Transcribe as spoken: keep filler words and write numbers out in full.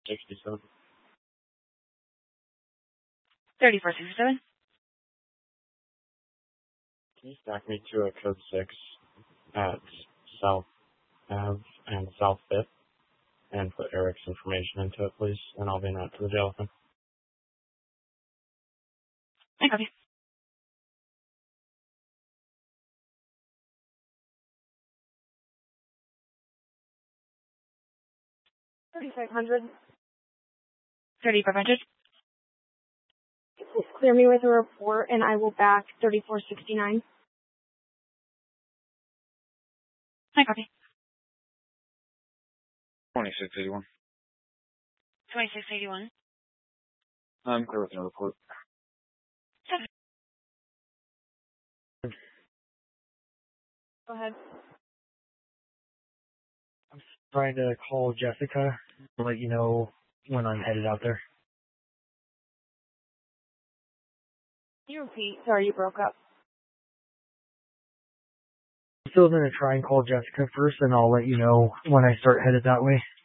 sixty-seven. thirty-four sixty-seven. Can you stack me to a code six at South Ave and South Fifth and put Eric's information into it, please, and I'll be in out to the jail with him. I copy. thirty-five hundred. thirty-five hundred. Clear me with a report, and I will back thirty-four sixty-nine. I copy. twenty-six eighty-one. twenty-six eighty-one. I'm clear with no report. Seven. Go ahead. I'm trying to call Jessica to let you know when I'm headed out there. Can you repeat? Sorry, you broke up. I'm still going to try and call Jessica first, and I'll let you know when I start headed that way.